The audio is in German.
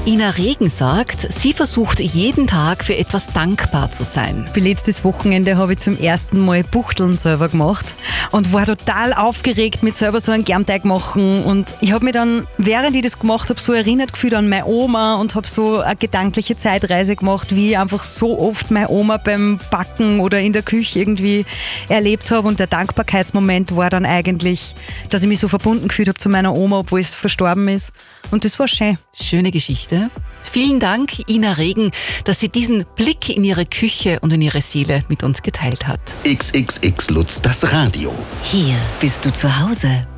Ina Regen sagt, sie versucht jeden Tag für etwas dankbar zu sein. Letztes Wochenende habe ich zum ersten Mal Buchteln selber gemacht und war total aufgeregt mit selber so einen Germteig machen. Und ich habe mich dann, während ich das gemacht habe, so erinnert gefühlt an meine Oma und habe so eine gedankliche Zeitreise gemacht, wie ich einfach so oft meine Oma beim Backen oder in der Küche irgendwie erlebt habe. Und der Dankbarkeitsmoment war dann eigentlich, dass ich mich so verbunden gefühlt habe zu meiner Oma, obwohl es verstorben ist. Und das war schön. Schöne Geschichte. Vielen Dank, Ina Regen, dass sie diesen Blick in ihre Küche und in ihre Seele mit uns geteilt hat. XXX Lutz, das Radio. Hier bist du zu Hause.